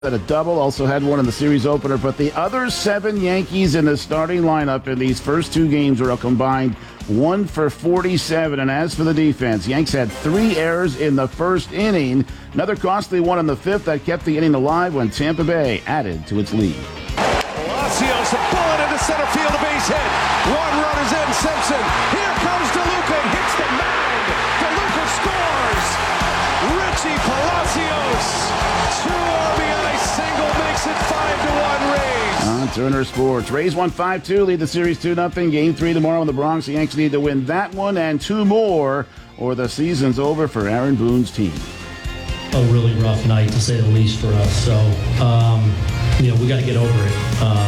Had a double, also had one in the series opener, but the other 7 Yankees in the starting lineup in these first 2 games were a combined 1 for 47. And as for the defense, Yanks had 3 errors in the first inning. Another costly one in the 5th that kept the inning alive when Tampa Bay added to its lead. Palacios, a bullet into center field, a base hit. 1 run is in. Simpson. Here comes DeLuca, hits the mound. DeLuca scores. Richie Palacios. 2 RBI single makes it 5-1 Rays. On Turner Sports, Rays won 5-2, lead the series 2-0. Game 3 tomorrow in the Bronx. The Yanks need to win that one and 2 more, or the season's over for Aaron Boone's team. A really rough night, to say the least, for us. So, we got to get over it.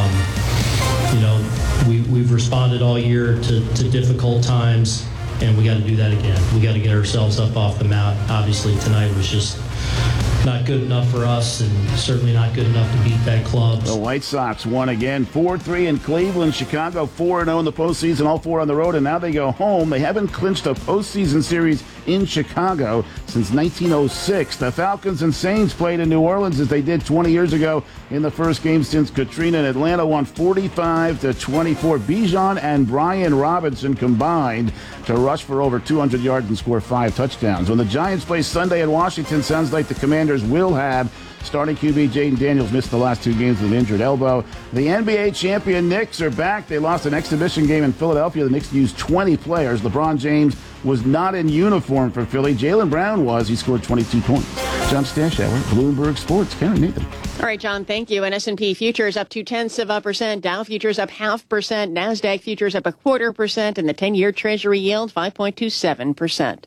We've responded all year to difficult times, and we got to do that again. We got to get ourselves up off the mat. Obviously, tonight was just not good enough for us, and certainly not good enough to beat that club. The White Sox won again, 4-3 in Cleveland. Chicago 4-0 in the postseason, all 4 on the road, and now they go home. They haven't clinched a postseason series in Chicago since 1906. The Falcons and Saints played in New Orleans as they did 20 years ago in the first game since Katrina, and Atlanta won 45-24. Bijan and Brian Robinson combined to rush for over 200 yards and score 5 touchdowns. When the Giants play Sunday in Washington, sounds like the Commanders will have starting QB Jaden Daniels missed the last 2 games with an injured elbow. The NBA champion Knicks are back. They lost an exhibition game in Philadelphia. The Knicks used 20 players. LeBron James was not in uniform for Philly. Jaylen Brown was. He scored 22 points. John Stashower, Bloomberg Sports. Karen Nathan. All right, John, thank you. And S&P futures up 0.2%. Dow futures up 0.5%. NASDAQ futures up 0.25%. And the 10-year Treasury yield 5.27%.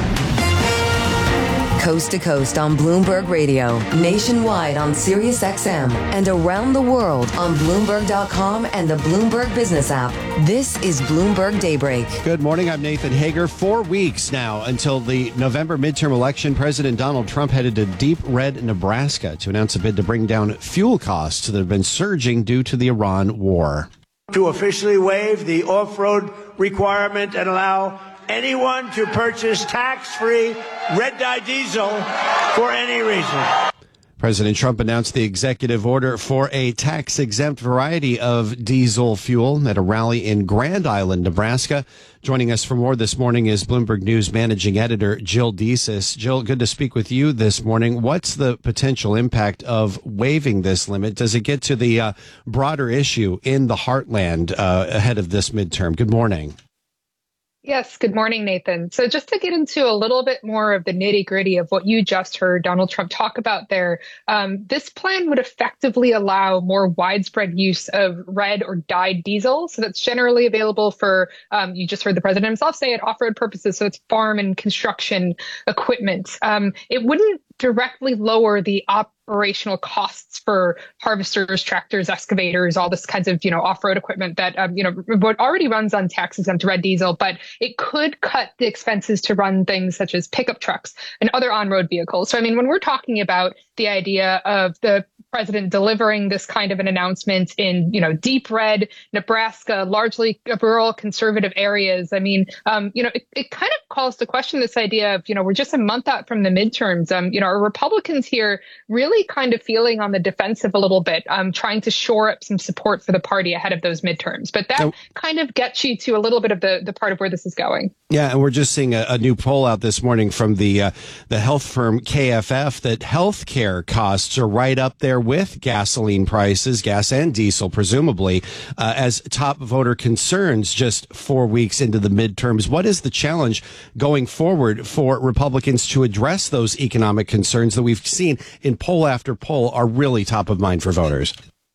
Coast to coast on Bloomberg Radio, nationwide on Sirius XM, and around the world on Bloomberg.com and the Bloomberg Business app. This is Bloomberg Daybreak. Good morning. I'm Nathan Hager. 4 weeks now until the November midterm election. President Donald Trump headed to Deep Red, Nebraska to announce a bid to bring down fuel costs that have been surging due to the Iran war. To officially waive the off-road requirement and allow anyone to purchase tax-free red dye diesel for any reason. President Trump announced the executive order for a tax-exempt variety of diesel fuel at a rally in Grand Island, Nebraska. Joining us for more this morning is Bloomberg News managing editor Jill Desis. Jill, good to speak with you this morning. What's the potential impact of waiving this limit? Does it get to the broader issue in the heartland ahead of this midterm? Good morning. Yes. Good morning, Nathan. So just to get into a little bit more of the nitty gritty of what you just heard Donald Trump talk about there, this plan would effectively allow more widespread use of red or dyed diesel. So that's generally available for, you just heard the president himself say it, off-road purposes. So it's farm and construction equipment. It wouldn't directly lower the operational costs for harvesters, tractors, excavators, all this kinds of, off-road equipment that, what already runs on tax-exempt red diesel, but it could cut the expenses to run things such as pickup trucks and other on-road vehicles. So, when we're talking about the idea of the president delivering this kind of an announcement in, deep red Nebraska, largely rural conservative areas, it kind of calls to question this idea of, we're just a month out from the midterms. Are Republicans here really kind of feeling on the defensive a little bit, trying to shore up some support for the party ahead of those midterms? But that kind of gets you to a little bit of the part of where this is going. Yeah, and we're just seeing a new poll out this morning from the health firm KFF that healthcare costs are right up there with gasoline prices, gas and diesel, presumably, as top voter concerns just 4 weeks into the midterms. What is the challenge going forward for Republicans to address those economic concerns that we've seen in poll after poll are really top of mind for voters?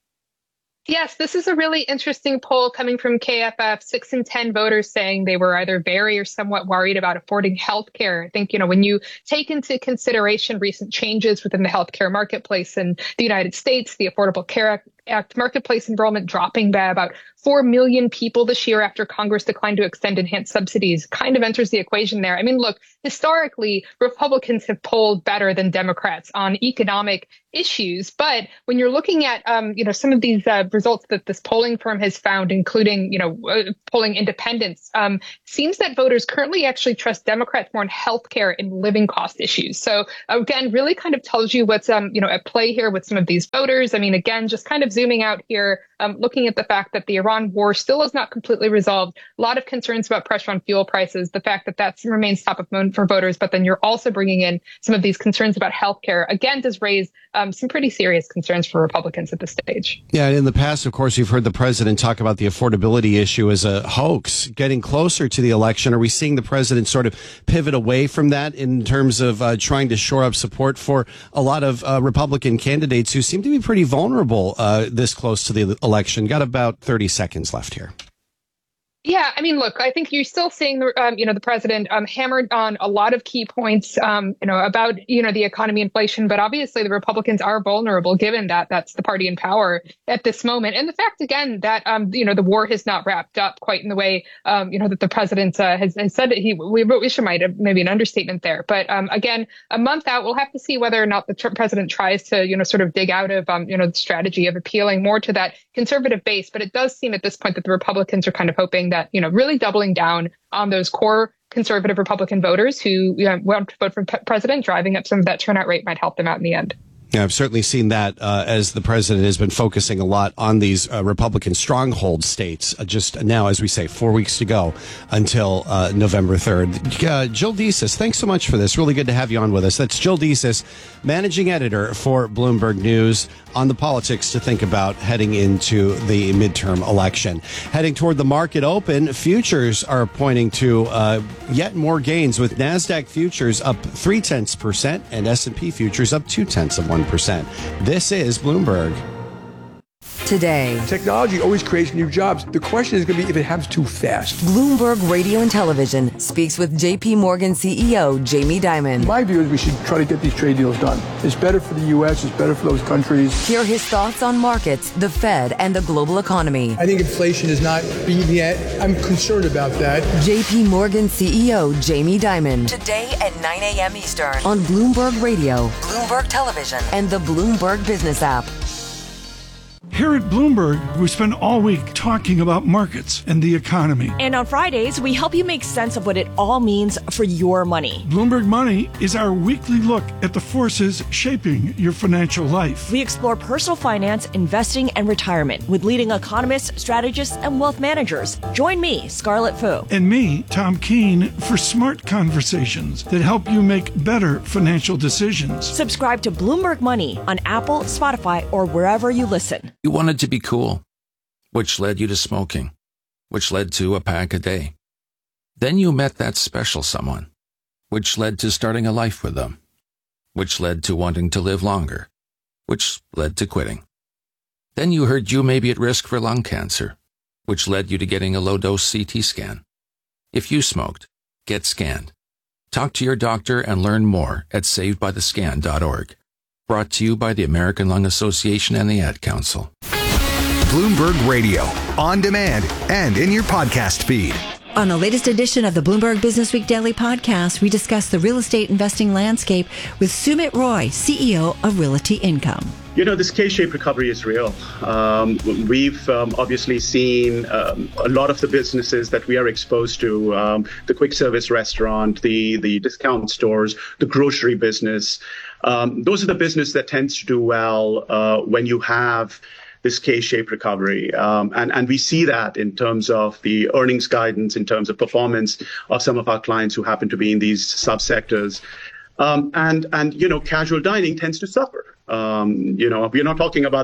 Yes, this is a really interesting poll coming from KFF. 6 in 10 voters saying they were either very or somewhat worried about affording health care. I think, when you take into consideration recent changes within the healthcare marketplace in the United States, the Affordable Care Act, marketplace enrollment dropping by about 4 million people this year after Congress declined to extend enhanced subsidies kind of enters the equation there. Look, historically, Republicans have polled better than Democrats on economic issues. But when you're looking at, some of these results that this polling firm has found, including, polling independents, seems that voters currently actually trust Democrats more on healthcare and living cost issues. So again, really kind of tells you what's, at play here with some of these voters. I mean, again, just kind of zooming out here, looking at the fact that the Iran war still is not completely resolved. A lot of concerns about pressure on fuel prices, the fact that that remains top of mind for voters. But then you're also bringing in some of these concerns about healthcare. Again, does raise some pretty serious concerns for Republicans at this stage. Yeah, in the past, of course, you've heard the president talk about the affordability issue as a hoax. Getting closer to the election, are we seeing the president sort of pivot away from that in terms of trying to shore up support for a lot of Republican candidates who seem to be pretty vulnerable this close to the election? Got about 30 seconds left here. Yeah, I mean, look, I think you're still seeing the president hammered on a lot of key points, about the economy, inflation. But obviously, the Republicans are vulnerable, given that that's the party in power at this moment, and the fact again that the war has not wrapped up quite in the way that the president has said that we might have maybe an understatement there. But again, a month out, we'll have to see whether or not the president tries to sort of dig out of the strategy of appealing more to that conservative base. But it does seem at this point that the Republicans are kind of hoping that, really doubling down on those core conservative Republican voters who want to vote for president, driving up some of that turnout rate might help them out in the end. Yeah, I've certainly seen that as the president has been focusing a lot on these Republican stronghold states. Just now, as we say, 4 weeks to go until November 3rd. Jill Desis, thanks so much for this. Really good to have you on with us. That's Jill Desis, managing editor for Bloomberg News, on the politics to think about heading into the midterm election. Heading toward the market open, futures are pointing to yet more gains, with NASDAQ futures up 0.3% and S&P futures up 0.2%. This is Bloomberg. Today, technology always creates new jobs. The question is going to be if it happens too fast. Bloomberg Radio and Television speaks with JP Morgan CEO Jamie Dimon. My view is we should try to get these trade deals done. It's better for the U.S., it's better for those countries. Hear his thoughts on markets, the Fed, and the global economy. I think inflation is not beaten yet. I'm concerned about that. JP Morgan CEO Jamie Dimon. Today at 9 a.m. Eastern on Bloomberg Radio, Bloomberg Television, and the Bloomberg Business app. Here at Bloomberg, we spend all week talking about markets and the economy. And on Fridays, we help you make sense of what it all means for your money. Bloomberg Money is our weekly look at the forces shaping your financial life. We explore personal finance, investing, and retirement with leading economists, strategists, and wealth managers. Join me, Scarlett Fu. And me, Tom Keene, for smart conversations that help you make better financial decisions. Subscribe to Bloomberg Money on Apple, Spotify, or wherever you listen. You wanted to be cool, which led you to smoking, which led to a pack a day. Then you met that special someone, which led to starting a life with them, which led to wanting to live longer, which led to quitting. Then you heard you may be at risk for lung cancer, which led you to getting a low-dose CT scan. If you smoked, get scanned. Talk to your doctor and learn more at savedbythescan.org. Brought to you by the American Lung Association and the Ad Council. Bloomberg Radio, on demand and in your podcast feed. On the latest edition of the Bloomberg Business Week Daily Podcast, we discuss the real estate investing landscape with Sumit Roy, CEO of Realty Income. This K-shaped recovery is real. We've obviously seen a lot of the businesses that we are exposed to, the quick service restaurant, the discount stores, the grocery business. Those are the business that tends to do well when you have this K-shaped recovery. And we see that in terms of the earnings guidance, in terms of performance of some of our clients who happen to be in these subsectors. And casual dining tends to suffer. We're not talking about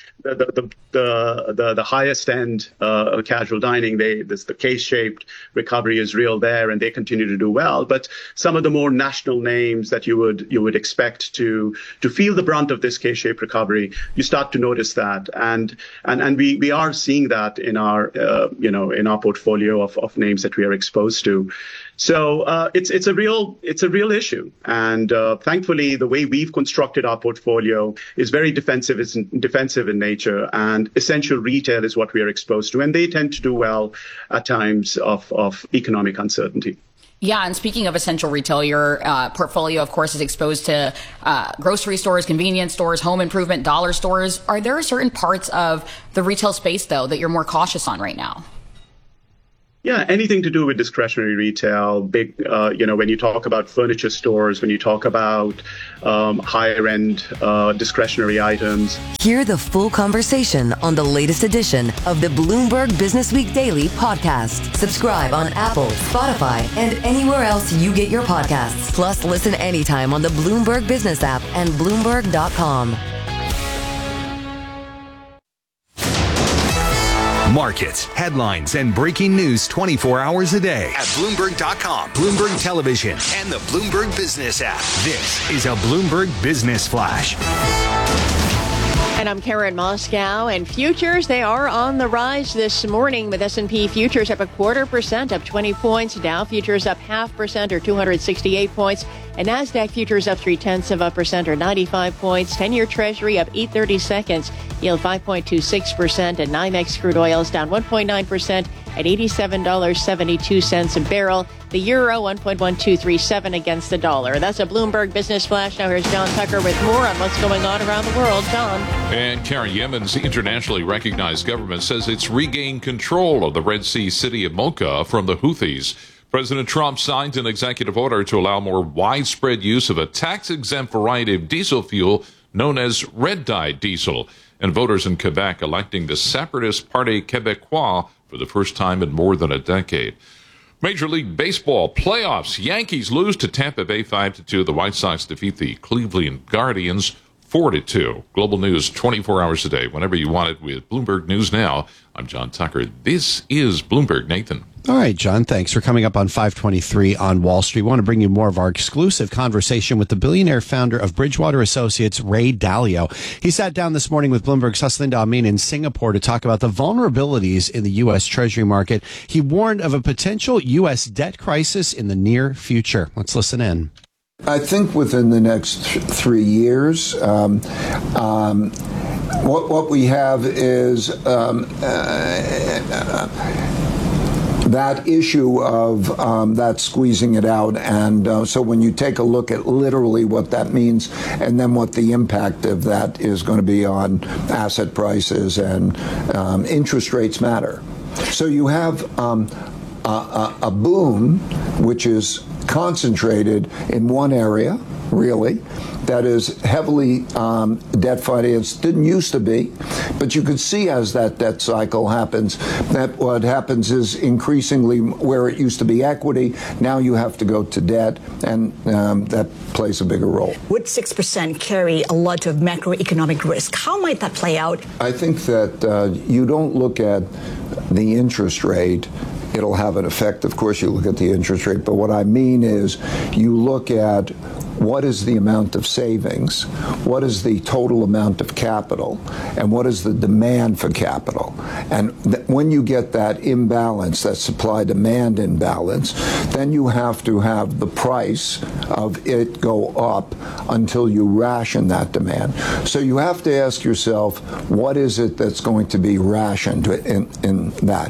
the highest end casual dining. The K-shaped recovery is real there, and they continue to do well. But some of the more national names that you would expect to feel the brunt of this K-shaped recovery, you start to notice that, and we are seeing that in our in our portfolio of names that we are exposed to. So it's a real issue, and thankfully the way we've constructed our portfolio is very defensive in nature, and essential retail is what we are exposed to, and they tend to do well at times of economic uncertainty. Yeah, and speaking of essential retail, your portfolio, of course, is exposed to grocery stores, convenience stores, home improvement, dollar stores. Are there certain parts of the retail space, though, that you're more cautious on right now? Yeah, anything to do with discretionary retail, big, when you talk about furniture stores, when you talk about higher end discretionary items. Hear the full conversation on the latest edition of the Bloomberg Business Week Daily podcast. Subscribe on Apple, Spotify, and anywhere else you get your podcasts. Plus, listen anytime on the Bloomberg Business app and Bloomberg.com. Markets, headlines, and breaking news 24 hours a day at Bloomberg.com, Bloomberg Television, and the Bloomberg Business app. This is a Bloomberg Business Flash. And I'm Karen Moscow, and futures, they are on the rise this morning with S&P futures up 0.25%, up 20 points. Dow futures up 0.5% or 268 points. And NASDAQ futures up 0.3% or 95 points. 10-year Treasury up 8/32, yield 5.26%. And NYMEX crude oil is down 1.9% at $87.72 a barrel. The euro 1.1237 against the dollar. That's a Bloomberg Business Flash. Now here's John Tucker with more on what's going on around the world. John. And Karen, Yemen's internationally recognized government says it's regained control of the Red Sea city of Mocha from the Houthis. President Trump signed an executive order to allow more widespread use of a tax-exempt variety of diesel fuel known as red-dyed diesel. And voters in Quebec electing the separatist Parti Québécois for the first time in more than a decade. Major League Baseball playoffs. Yankees lose to Tampa Bay 5-2. The White Sox defeat the Cleveland Guardians 4-2. Global news 24 hours a day, whenever you want it, with Bloomberg News Now. I'm John Tucker. This is Bloomberg. Nathan. All right, John, thanks for coming up on 523 on Wall Street. We want to bring you more of our exclusive conversation with the billionaire founder of Bridgewater Associates, Ray Dalio. He sat down this morning with Bloomberg's Haslinda Amin in Singapore to talk about the vulnerabilities in the U.S. Treasury market. He warned of a potential U.S. debt crisis in the near future. Let's listen in. I think within the next 3 years, what we have is that issue of that squeezing it out. And so when you take a look at literally what that means and then what the impact of that is going to be on asset prices and interest rates matter. So you have a boom, which is concentrated in one area, really, that is heavily debt financed. Didn't used to be, but you could see as that debt cycle happens, that what happens is increasingly where it used to be equity, now you have to go to debt, and that plays a bigger role. Would 6% carry a lot of macroeconomic risk? How might that play out? I think that you don't look at the interest rate. It'll have an effect. Of course, you look at the interest rate, but what I mean is you look at what is the amount of savings, what is the total amount of capital, and what is the demand for capital. And when you get that imbalance, that supply-demand imbalance, then you have to have the price of it go up until you ration that demand. So you have to ask yourself, what is it that's going to be rationed in that?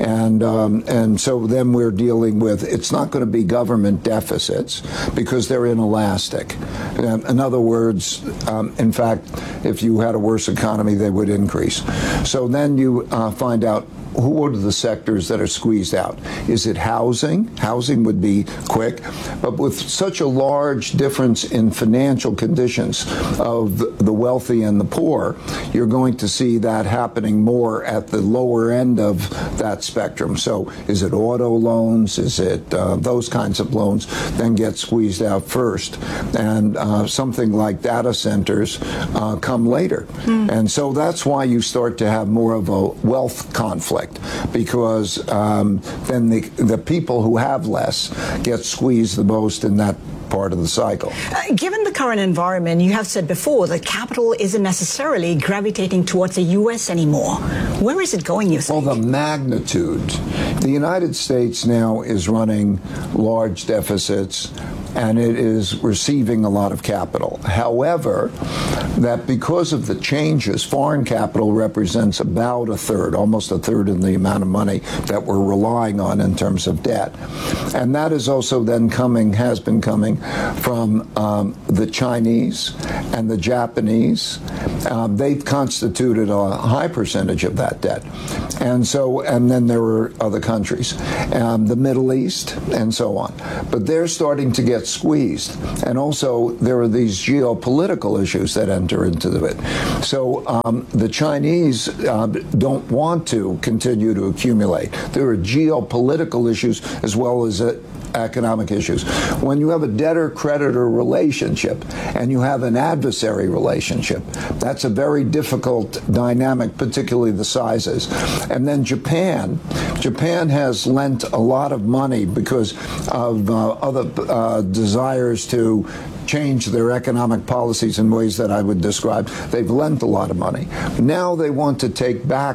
And so then we're dealing with, it's not going to be government deficits because they're inelastic. In other words, in fact, if you had a worse economy, they would increase. So then you find out who are the sectors that are squeezed out. Is it housing? Housing would be quick, but with such a large difference in financial conditions of the wealthy and the poor, you're going to see that happening more at the lower end of that spectrum. So is it auto loans? Is it those kinds of loans then get squeezed out first? And something like data centers come later. And so that's why you start to have more of a wealth conflict, because then the people who have less get squeezed the most in that part of the cycle. Given the current environment, you have said before that capital isn't necessarily gravitating towards the U.S. anymore. Where is it going, you think? Well, the magnitude. The United States now is running large deficits. and it is receiving a lot of capital. However, that because of the changes, foreign capital represents about a third, almost a third of the amount of money that we're relying on in terms of debt. And that is also then has been coming from the Chinese and the Japanese. They've constituted a high percentage of that debt. And then there were other countries, the Middle East and so on. But they're starting to get squeezed. And also there are these geopolitical issues that enter into it. So the Chinese don't want to continue to accumulate. There are geopolitical issues as well as economic issues. When you have a debtor-creditor relationship and you have an adversary relationship, that's a very difficult dynamic, particularly the sizes. And then Japan has lent a lot of money because of other desires to change their economic policies in ways that I would describe. They've lent a lot of money. Now they want to take back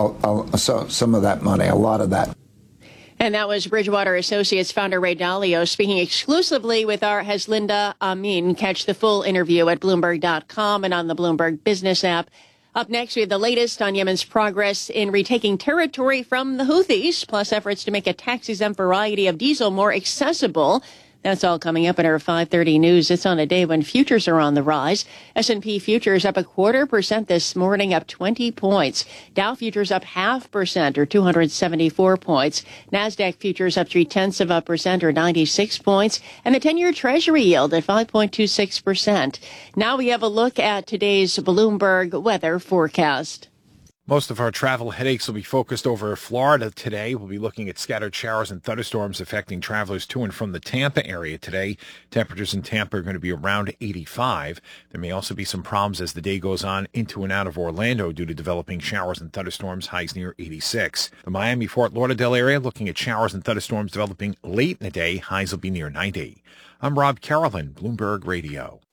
some of that money, a lot of that. And that was Bridgewater Associates founder Ray Dalio speaking exclusively with our Haslinda Amin. Catch the full interview at Bloomberg.com and on the Bloomberg Business app. Up next, we have the latest on Yemen's progress in retaking territory from the Houthis, plus efforts to make a tax-exempt variety of diesel more accessible. That's all coming up in our 5:30 news. It's on a day when futures are on the rise. S&P futures up 0.25% this morning, up 20 points. Dow futures up 0.5% or 274 points. NASDAQ futures up 0.3% or 96 points. And the 10-year Treasury yield at 5.26%. Now we have a look at today's Bloomberg weather forecast. Most of our travel headaches will be focused over Florida today. We'll be looking at scattered showers and thunderstorms affecting travelers to and from the Tampa area today. Temperatures in Tampa are going to be around 85. There may also be some problems as the day goes on into and out of Orlando due to developing showers and thunderstorms, highs near 86. The Miami-Fort Lauderdale area looking at showers and thunderstorms developing late in the day, highs will be near 90. I'm Rob Carolyn, Bloomberg Radio.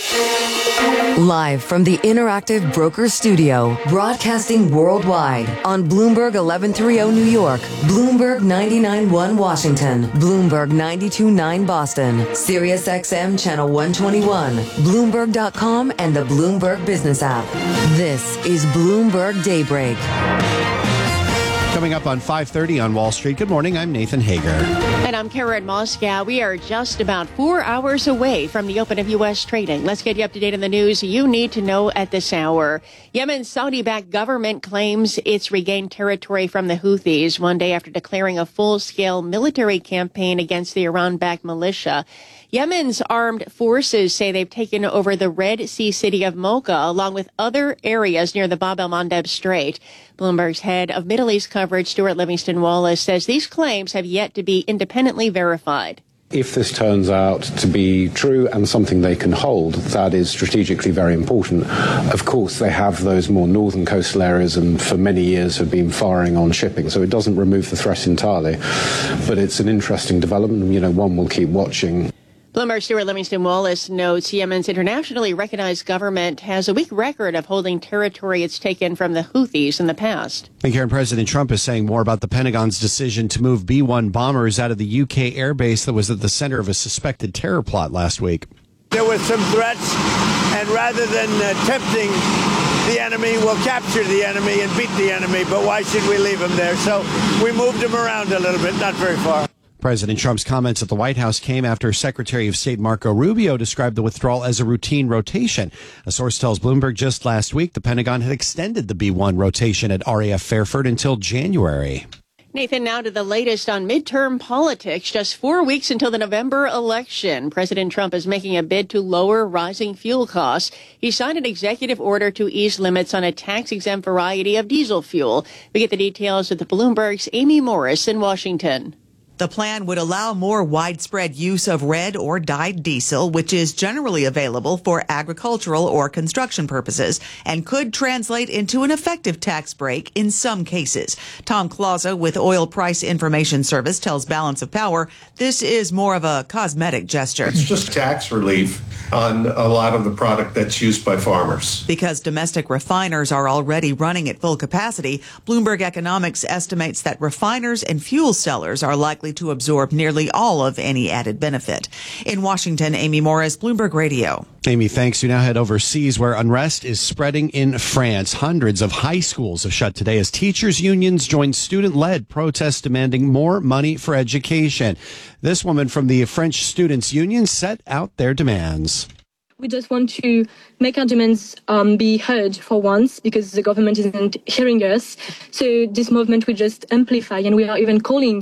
Live from the Interactive Brokers Studio, broadcasting worldwide on Bloomberg 1130 New York, Bloomberg 99.1 Washington, Bloomberg 92.9 Boston, Sirius XM Channel 121, Bloomberg.com and the Bloomberg Business app. This is Bloomberg Daybreak. Coming up on 5:30 on Wall Street. Good morning. I'm Nathan Hager. And I'm Karen Moscow. We are just about 4 hours away from the open of U.S. trading. Let's get you up to date on the news you need to know at this hour. Yemen's Saudi-backed government claims it's regained territory from the Houthis one day after declaring a full-scale military campaign against the Iran-backed militia. Yemen's armed forces say they've taken over the Red Sea city of Mocha, along with other areas near the Bab el-Mandeb Strait. Bloomberg's head of Middle East coverage, Stuart Livingston Wallace, says these claims have yet to be independently verified. If this turns out to be true and something they can hold, that is strategically very important. Of course, they have those more northern coastal areas and for many years have been firing on shipping, so it doesn't remove the threat entirely. But it's an interesting development, one will keep watching. Bloomberg Stuart Livingston Wallace notes Yemen's internationally recognized government has a weak record of holding territory it's taken from the Houthis in the past. And Karen, President Trump is saying more about the Pentagon's decision to move B-1 bombers out of the UK airbase that was at the center of a suspected terror plot last week. There were some threats, and rather than tempting the enemy, we'll capture the enemy and beat the enemy, but why should we leave them there? So we moved them around a little bit, not very far. President Trump's comments at the White House came after Secretary of State Marco Rubio described the withdrawal as a routine rotation. A source tells Bloomberg just last week the Pentagon had extended the B-1 rotation at RAF Fairford until January. Nathan, now to the latest on midterm politics. Just 4 weeks until the November election, President Trump is making a bid to lower rising fuel costs. He signed an executive order to ease limits on a tax-exempt variety of diesel fuel. We get the details with Bloomberg's Amy Morris in Washington. The plan would allow more widespread use of red or dyed diesel, which is generally available for agricultural or construction purposes, and could translate into an effective tax break in some cases. Tom Clausa with Oil Price Information Service tells Balance of Power this is more of a cosmetic gesture. It's just tax relief on a lot of the product that's used by farmers. Because domestic refiners are already running at full capacity, Bloomberg Economics estimates that refiners and fuel sellers are likely to absorb nearly all of any added benefit. In Washington, Amy Morris, Bloomberg Radio. Amy, thanks. We now head overseas where unrest is spreading in France. Hundreds of high schools have shut today as teachers' unions join student-led protests demanding more money for education. This woman from the French Students' Union set out their demands. We just want to make our demands be heard for once because the government isn't hearing us. So this movement will just amplify, and we are even calling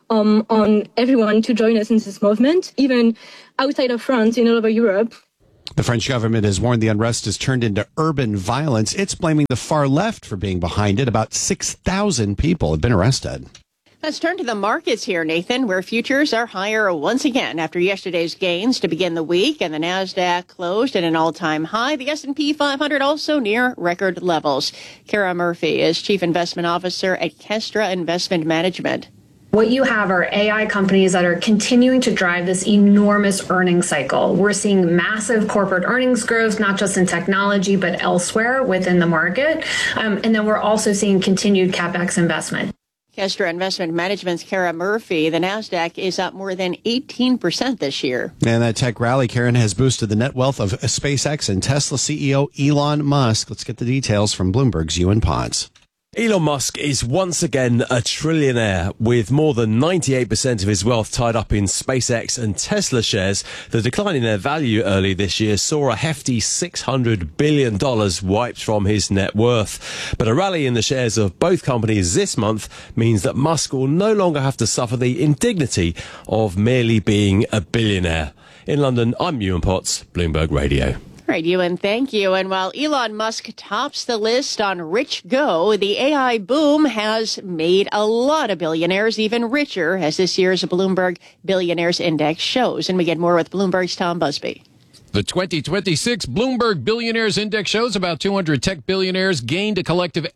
on everyone to join us in this movement, even outside of France and all over Europe. The French government has warned the unrest has turned into urban violence. It's blaming the far left for being behind it. About 6,000 people have been arrested. Let's turn to the markets here, Nathan, where futures are higher once again after yesterday's gains to begin the week, and the Nasdaq closed at an all-time high. The S&P 500 also near record levels. Kara Murphy is Chief Investment Officer at Kestra Investment Management. What you have are AI companies that are continuing to drive this enormous earnings cycle. We're seeing massive corporate earnings growth, not just in technology, but elsewhere within the market. And then we're also seeing continued CapEx investment. Kestra Investment Management's Kara Murphy. The Nasdaq is up more than 18% this year. And that tech rally, Karen, has boosted the net wealth of SpaceX and Tesla CEO Elon Musk. Let's get the details from Bloomberg's Ewan Potts. Elon Musk is once again a trillionaire with more than 98% of his wealth tied up in SpaceX and Tesla shares. The decline in their value early this year saw a hefty $600 billion wiped from his net worth. But a rally in the shares of both companies this month means that Musk will no longer have to suffer the indignity of merely being a billionaire. In London, I'm Ewan Potts, Bloomberg Radio. All right, Ewan, thank you. And while Elon Musk tops the list on Rich Go, the AI boom has made a lot of billionaires even richer, as this year's Bloomberg Billionaires Index shows. And we get more with Bloomberg's Tom Busby. The 2026 Bloomberg Billionaires Index shows about 200 tech billionaires gained a collective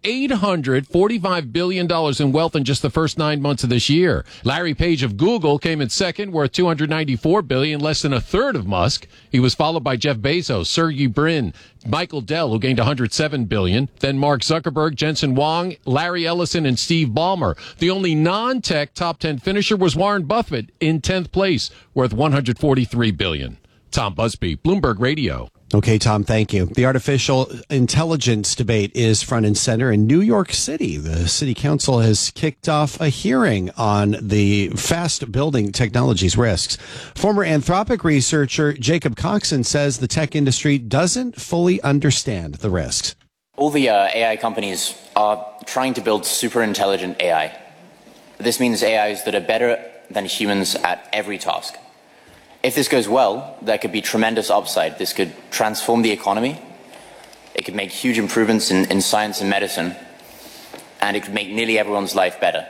$845 billion in wealth in just the first 9 months of this year. Larry Page of Google came in second, worth $294 billion, less than a third of Musk. He was followed by Jeff Bezos, Sergey Brin, Michael Dell, who gained $107 billion, then Mark Zuckerberg, Jensen Huang, Larry Ellison, and Steve Ballmer. The only non-tech top 10 finisher was Warren Buffett in 10th place, worth $143 billion. Tom Busby, Bloomberg Radio. Okay, Tom, thank you. The artificial intelligence debate is front and center in New York City. The city council has kicked off a hearing on the fast building technology's risks. Former Anthropic researcher Jacob Coxon says the tech industry doesn't fully understand the risks. All the AI companies are trying to build super intelligent AI. This means AIs that are better than humans at every task. If this goes well, there could be tremendous upside. This could transform the economy. It could make huge improvements in science and medicine. And it could make nearly everyone's life better.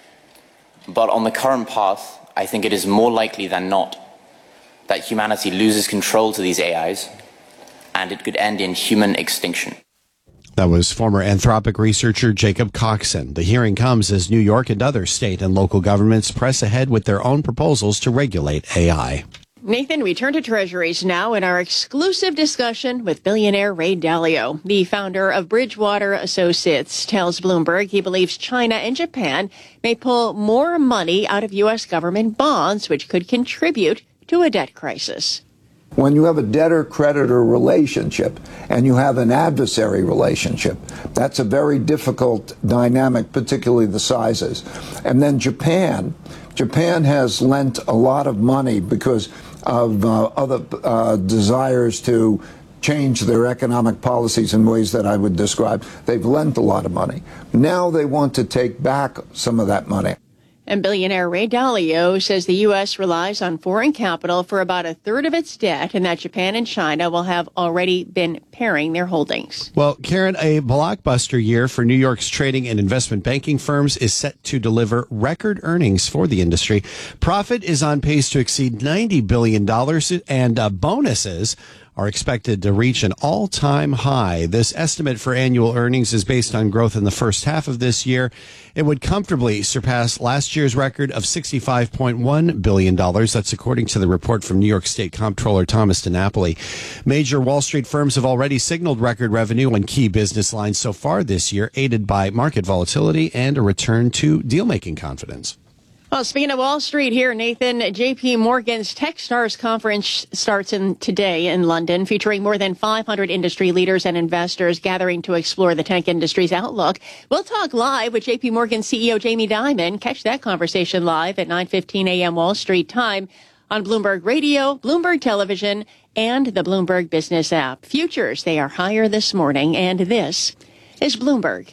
But on the current path, I think it is more likely than not that humanity loses control to these AIs, and it could end in human extinction. That was former Anthropic researcher Jacob Coxon. The hearing comes as New York and other state and local governments press ahead with their own proposals to regulate AI. Nathan, we turn to Treasuries now in our exclusive discussion with billionaire Ray Dalio. The founder of Bridgewater Associates tells Bloomberg he believes China and Japan may pull more money out of U.S. government bonds, which could contribute to a debt crisis. When you have a debtor-creditor relationship and you have an adversary relationship, that's a very difficult dynamic, particularly the sizes. And then Japan has lent a lot of money because of other desires to change their economic policies in ways that I would describe. They've lent a lot of money. Now they want to take back some of that money. And billionaire Ray Dalio says the U.S. relies on foreign capital for about a third of its debt, and that Japan and China will have already been paring their holdings. Well, Karen, a blockbuster year for New York's trading and investment banking firms is set to deliver record earnings for the industry. Profit is on pace to exceed $90 billion, and bonuses are expected to reach an all-time high. This estimate for annual earnings is based on growth in the first half of this year. It would comfortably surpass last year's record of $65.1 billion. That's according to the report from New York State Comptroller Thomas DiNapoli. Major Wall Street firms have already signaled record revenue on key business lines so far this year, aided by market volatility and a return to deal-making confidence. Well, speaking of Wall Street here, Nathan, JP Morgan's Techstars conference starts today in London, featuring more than 500 industry leaders and investors gathering to explore the tech industry's outlook. We'll talk live with JP Morgan CEO Jamie Dimon. Catch that conversation live at 9:15 a.m. Wall Street time on Bloomberg Radio, Bloomberg Television, and the Bloomberg Business app. Futures, they are higher this morning, and this is Bloomberg.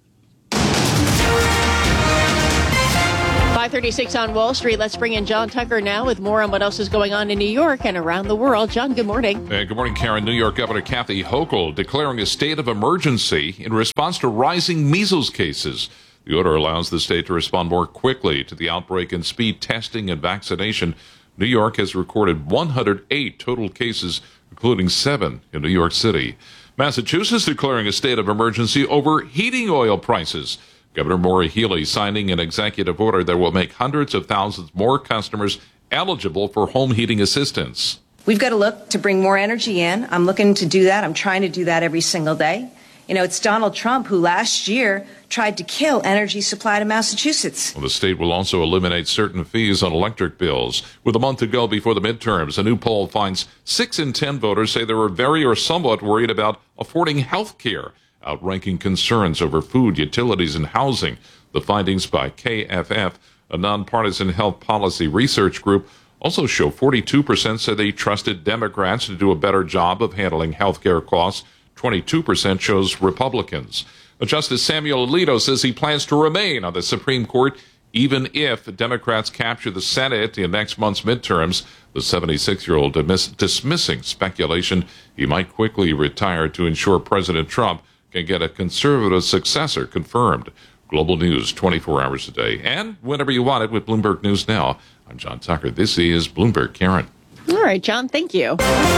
5:36 on Wall Street. Let's bring in John Tucker now with more on what else is going on in New York and around the world. John, good morning. Good morning, Karen. New York Governor Kathy Hochul declaring a state of emergency in response to rising measles cases. The order allows the state to respond more quickly to the outbreak and speed testing and vaccination. New York has recorded 108 total cases, including 7 in New York City. Massachusetts declaring a state of emergency over heating oil prices. Governor Maura Healey signing an executive order that will make hundreds of thousands more customers eligible for home heating assistance. We've got to look to bring more energy in. I'm looking to do that. I'm trying to do that every single day. You know, it's Donald Trump who last year tried to kill energy supply to Massachusetts. Well, the state will also eliminate certain fees on electric bills. With a month to go before the midterms, a new poll finds 6 in 10 voters say they were very or somewhat worried about affording health care, outranking concerns over food, utilities, and housing. The findings by KFF, a nonpartisan health policy research group, also show 42% said they trusted Democrats to do a better job of handling health care costs. 22% chose Republicans. Justice Samuel Alito says he plans to remain on the Supreme Court even if Democrats capture the Senate in next month's midterms. The 76-year-old dismissing speculation he might quickly retire to ensure President Trump can get a conservative successor confirmed. Global news 24 hours a day and whenever you want it with Bloomberg News Now. I'm John Tucker. This is Bloomberg. Karen. All right, John, thank you.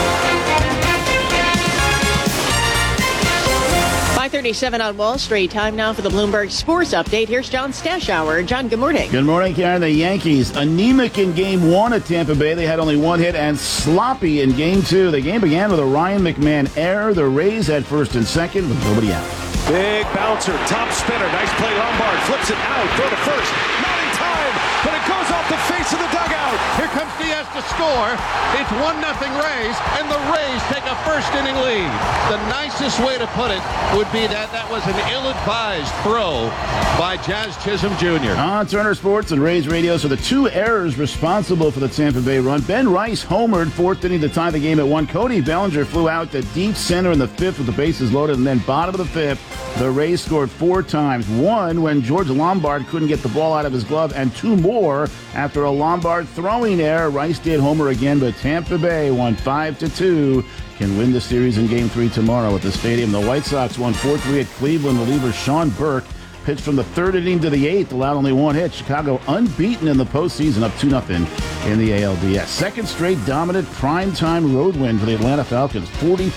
5:37 on Wall Street. Time now for the Bloomberg Sports Update. Here's John Stashower. John, good morning. Good morning, Karen. The Yankees, anemic in Game 1 at Tampa Bay. They had only one hit and sloppy in Game 2. The game began with a Ryan McMahon error. The Rays had first and second with nobody out. Big bouncer, top spinner. Nice play, Lombard. Flips it out. Throw to first. Not in time, but it goes off the face of the dugout. Here comes Diaz to score. It's 1-0 Rays, and the Rays take a first-inning lead. The nicest way to put it would be that was an ill-advised throw by Jazz Chisholm Jr. On Turner Sports and Rays Radio, so the 2 errors responsible for the Tampa Bay run. Ben Rice homered, 4th inning to tie the game at 1. Cody Bellinger flew out to deep center in the 5th with the bases loaded, and then bottom of the 5th, the Rays scored 4 times. 1 when George Lombard couldn't get the ball out of his glove, and 2 more after a Lombard throwing error. Rice did homer again, but Tampa Bay won 5-2. Can win the series in Game 3 tomorrow at the stadium. The White Sox won 4-3 at Cleveland. Reliever Sean Burke pitched from the 3rd inning to the 8th, allowed only 1 hit. Chicago unbeaten in the postseason, up 2-0 in the ALDS. Second straight dominant primetime road win for the Atlanta Falcons,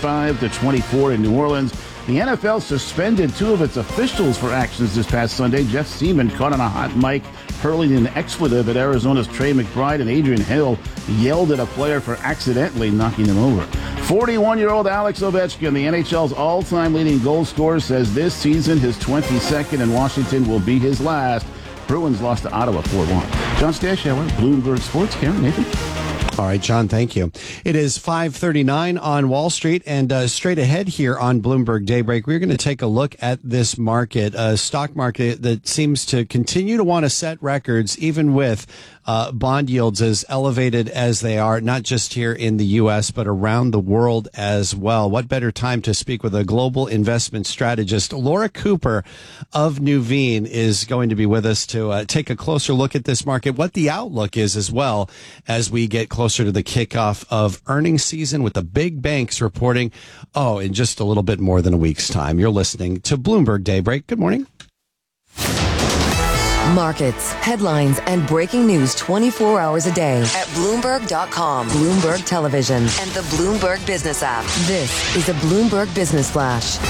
45-24 in New Orleans. The NFL suspended 2 of its officials for actions this past Sunday. Jeff Seaman caught on a hot mic hurling an expletive at Arizona's Trey McBride, and Adrian Hill yelled at a player for accidentally knocking him over. 41-year-old Alex Ovechkin, the NHL's all-time leading goal scorer, says this season his 22nd in Washington will be his last. Bruins lost to Ottawa 4-1. John Stashower, Bloomberg Sports. Karen, Nathan. All right, John, thank you. It is 5:39 on Wall Street, and straight ahead here on Bloomberg Daybreak, we're going to take a look at this market, a stock market that seems to continue to want to set records, even with bond yields as elevated as they are, not just here in the U.S., but around the world as well. What better time to speak with a global investment strategist? Laura Cooper of Nuveen is going to be with us to take a closer look at this market, what the outlook is as well as we get closer to the kickoff of earnings season with the big banks reporting, in just a little bit more than a week's time. You're listening to Bloomberg Daybreak. Good morning. Markets, headlines, and breaking news 24 hours a day at Bloomberg.com, Bloomberg Television, and the Bloomberg Business app. This is a Bloomberg Business Flash.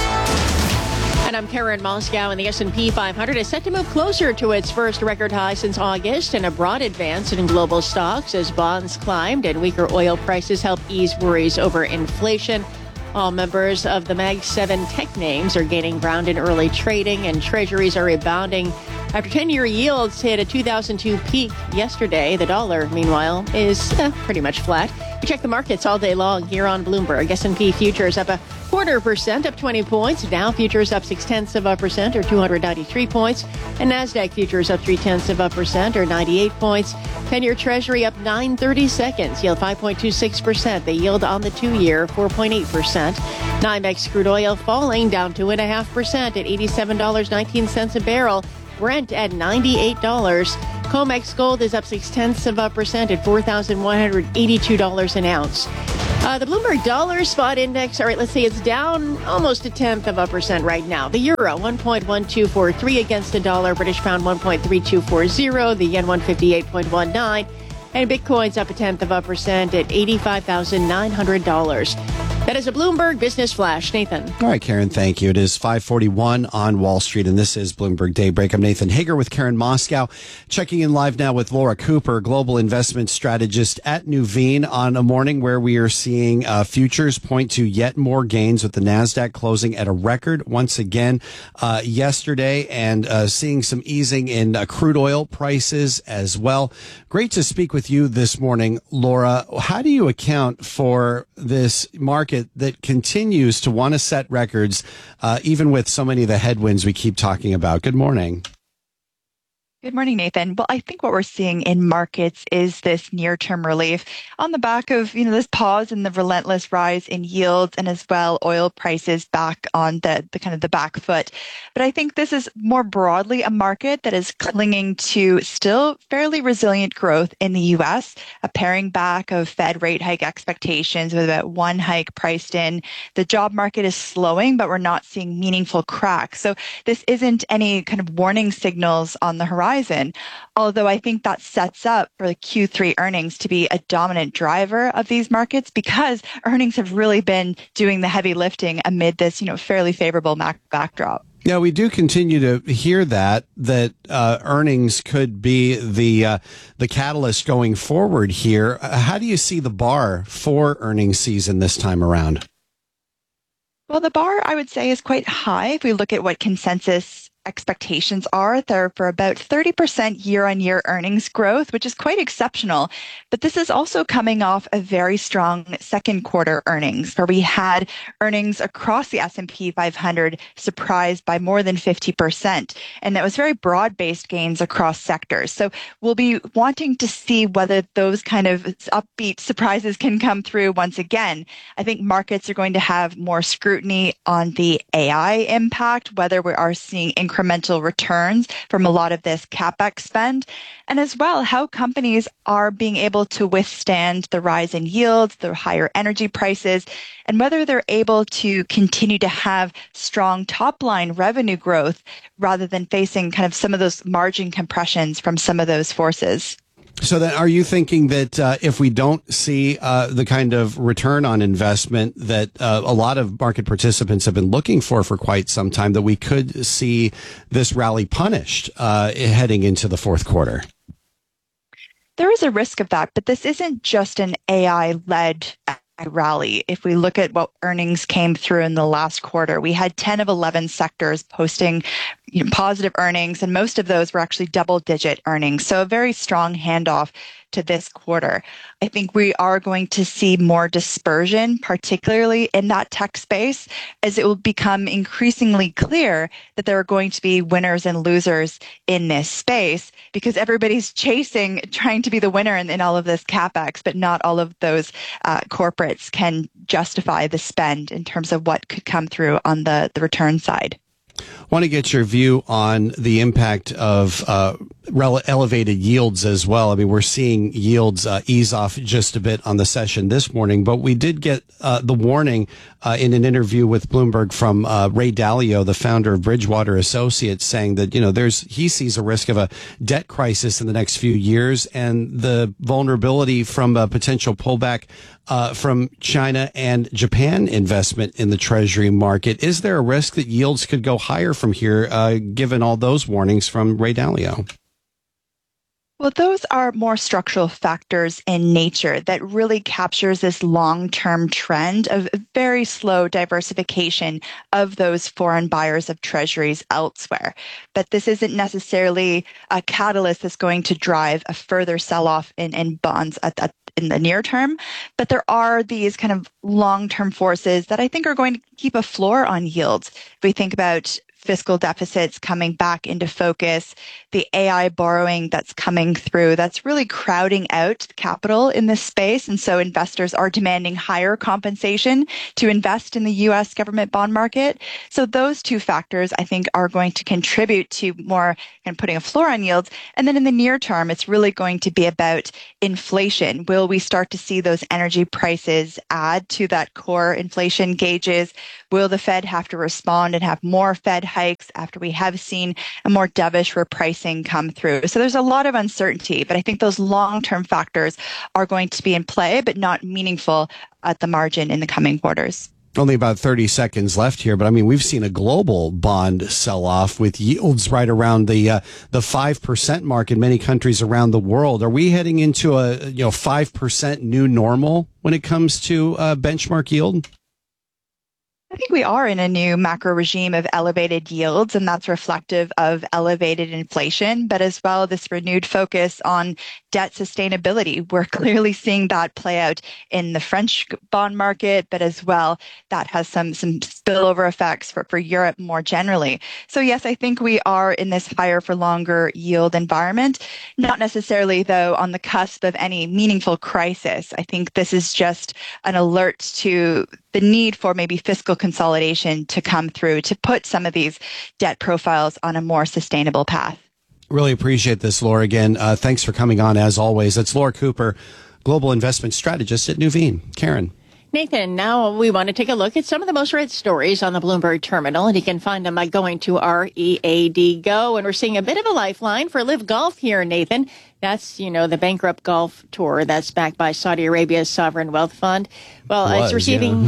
And I'm Karen Moscow, and the S&P 500 is set to move closer to its first record high since August, and a broad advance in global stocks as bonds climbed and weaker oil prices help ease worries over inflation. All members of the Mag 7 tech names are gaining ground in early trading, and treasuries are rebounding after 10-year yields hit a 2002 peak yesterday. The dollar, meanwhile, is pretty much flat. We check the markets all day long here on Bloomberg. S&P futures up 0.25%, up 20 points. Dow futures up 0.6% or 293 points. And NASDAQ futures up 0.3% or 98 points. 10-year Treasury up 9/32, yield 5.26%. The yield on the 2-year, 4.8%. NYMEX crude oil falling down 2.5% at $87.19 a barrel. Brent at $98. COMEX gold is up 0.6% at $4,182 an ounce. The Bloomberg Dollar Spot Index, all right, let's say it's down almost 0.1% right now. The euro, 1.1243 against the dollar. British pound, 1.3240. The yen, 158.19. And Bitcoin's up 0.1% at $85,900. That is a Bloomberg Business Flash. Nathan. All right, Karen, thank you. It is 5:41 on Wall Street, and this is Bloomberg Daybreak. I'm Nathan Hager with Karen Moscow, checking in live now with Laura Cooper, global investment strategist at Nuveen, on a morning where we are seeing futures point to yet more gains, with the NASDAQ closing at a record once again yesterday, and seeing some easing in crude oil prices as well. Great to speak with you this morning, Laura. How do you account for this market that continues to want to set records, even with so many of the headwinds we keep talking about? Good morning. Good morning, Nathan. Well, I think what we're seeing in markets is this near-term relief on the back of, this pause in the relentless rise in yields, and as well oil prices back on the kind of the back foot. But I think this is more broadly a market that is clinging to still fairly resilient growth in the U.S., a paring back of Fed rate hike expectations with about one hike priced in. The job market is slowing, but we're not seeing meaningful cracks. So this isn't any kind of warning signals on the horizon. Although I think that sets up for the Q3 earnings to be a dominant driver of these markets, because earnings have really been doing the heavy lifting amid this, fairly favorable macro backdrop. Yeah, we do continue to hear that earnings could be the catalyst going forward here. How do you see the bar for earnings season this time around? Well, the bar, I would say, is quite high. If we look at what consensus expectations are, they're for about 30% year-on-year earnings growth, which is quite exceptional. But this is also coming off a very strong second quarter earnings, where we had earnings across the S&P 500 surprised by more than 50%. And that was very broad-based gains across sectors. So we'll be wanting to see whether those kind of upbeat surprises can come through once again. I think markets are going to have more scrutiny on the AI impact, whether we are seeing incremental returns from a lot of this CapEx spend, and as well how companies are being able to withstand the rise in yields, the higher energy prices, and whether they're able to continue to have strong top-line revenue growth rather than facing kind of some of those margin compressions from some of those forces. So then are you thinking that if we don't see the kind of return on investment that a lot of market participants have been looking for quite some time, that we could see this rally punished heading into the fourth quarter? There is a risk of that, but this isn't just an AI-led rally. If we look at what earnings came through in the last quarter, we had 10 of 11 sectors posting positive earnings, and most of those were actually double-digit earnings. So a very strong handoff to this quarter. I think we are going to see more dispersion, particularly in that tech space, as it will become increasingly clear that there are going to be winners and losers in this space, because everybody's trying to be the winner in all of this CapEx, but not all of those corporates can justify the spend in terms of what could come through on the return side. Want to get your view on the impact of elevated yields as well. I mean, we're seeing yields ease off just a bit on the session this morning, but we did get the warning in an interview with Bloomberg from Ray Dalio, the founder of Bridgewater Associates, saying that, he sees a risk of a debt crisis in the next few years and the vulnerability from a potential pullback from China and Japan investment in the Treasury market. Is there a risk that yields could go higher from here, given all those warnings from Ray Dalio? Well, those are more structural factors in nature that really captures this long-term trend of very slow diversification of those foreign buyers of treasuries elsewhere. But this isn't necessarily a catalyst that's going to drive a further sell-off in bonds in the near term. But there are these kind of long-term forces that I think are going to keep a floor on yields. If we think about fiscal deficits coming back into focus, the AI borrowing that's coming through, that's really crowding out capital in this space. And so investors are demanding higher compensation to invest in the U.S. government bond market. So those two factors, I think, are going to contribute to more kind of putting a floor on yields. And then in the near term, it's really going to be about inflation. Will we start to see those energy prices add to that core inflation gauges? Will the Fed have to respond and have more Fed hikes after we have seen a more dovish repricing come through? So there's a lot of uncertainty, but I think those long-term factors are going to be in play, but not meaningful at the margin in the coming quarters. Only about 30 seconds left here, but I mean, we've seen a global bond sell-off with yields right around the 5% mark in many countries around the world. Are we heading into a 5% new normal when it comes to benchmark yield? I think we are in a new macro regime of elevated yields, and that's reflective of elevated inflation, but as well this renewed focus on debt sustainability. We're clearly seeing that play out in the French bond market, but as well that has some spillover effects for Europe more generally. So yes, I think we are in this higher for longer yield environment, not necessarily though on the cusp of any meaningful crisis. I think this is just an alert to the need for maybe fiscal consolidation to come through to put some of these debt profiles on a more sustainable path. Really appreciate this, Laura. Again, thanks for coming on as always. That's Laura Cooper, Global Investment Strategist at Nuveen. Karen. Nathan, now we want to take a look at some of the most read stories on the Bloomberg terminal, and you can find them by going to READ Go. And we're seeing a bit of a lifeline for Live Golf here, Nathan. That's, the bankrupt golf tour that's backed by Saudi Arabia's sovereign wealth fund. Well, it's receiving,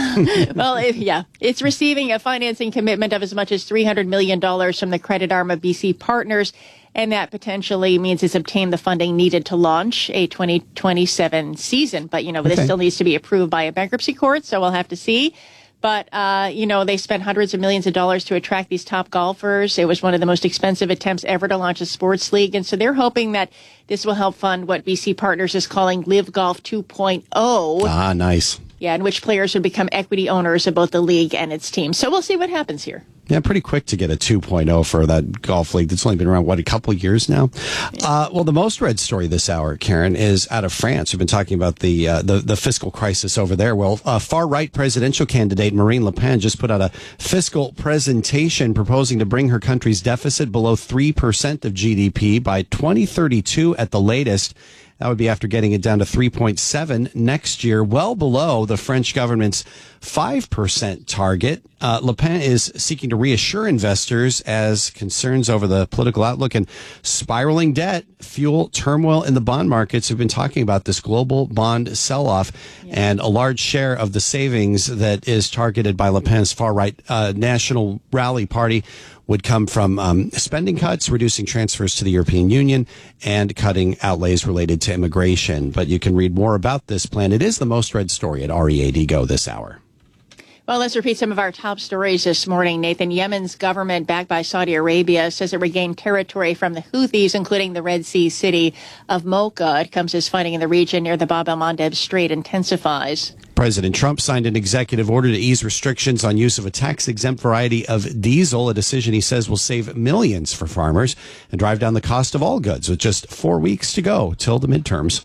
it's receiving a financing commitment of as much as $300 million from the credit arm of BC Partners. And that potentially means it's obtained the funding needed to launch a 2027 season. But, this still needs to be approved by a bankruptcy court, so we'll have to see. But, they spent hundreds of millions of dollars to attract these top golfers. It was one of the most expensive attempts ever to launch a sports league. And so they're hoping that this will help fund what BC Partners is calling Live Golf 2.0. Ah, nice. Yeah, in which players would become equity owners of both the league and its team. So we'll see what happens here. Yeah, pretty quick to get a 2.0 for that golf league that's only been around, a couple of years now? Well, the most read story this hour, Karen, is out of France. We've been talking about the fiscal crisis over there. Well, far-right presidential candidate Marine Le Pen just put out a fiscal presentation proposing to bring her country's deficit below 3% of GDP by 2032 at the latest. That would be after getting it down to 3.7 next year, well below the French government's 5% target. Le Pen is seeking to reassure investors as concerns over the political outlook and spiraling debt fuel turmoil in the bond markets. We've been talking about this global bond sell-off, and a large share of the savings that is targeted by Le Pen's far-right National Rally Party would come from spending cuts, reducing transfers to the European Union, and cutting outlays related to immigration. But you can read more about this plan. It is the most read story at READ Go this hour. Well, let's repeat some of our top stories this morning. Nathan, Yemen's government, backed by Saudi Arabia, says it regained territory from the Houthis, including the Red Sea city of Mocha. It comes as fighting in the region near the Bab el-Mandeb Strait intensifies. President Trump signed an executive order to ease restrictions on use of a tax-exempt variety of diesel, a decision he says will save millions for farmers and drive down the cost of all goods with just 4 weeks to go till the midterms.